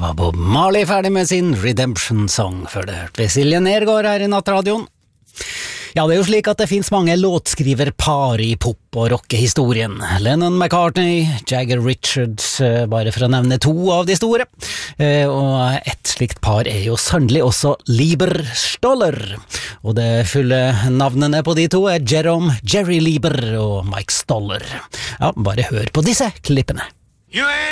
var Bob Marley ferdig med sin Redemption Song, før det hørte vi Silje Nergård her i Nattradioen. Ja, det er jo slik at det finnes mange låtskriverpar i pop- og rockehistorien. Lennon-McCartney, Jagger Richards, bare for å nevne to av de store. Og et slikt par er jo sannelig også Lieber-Stoller. Og det fulle navnene på de to er Jerry Lieber og Mike Stoller. Ja, bare hør på disse klippene. You ain't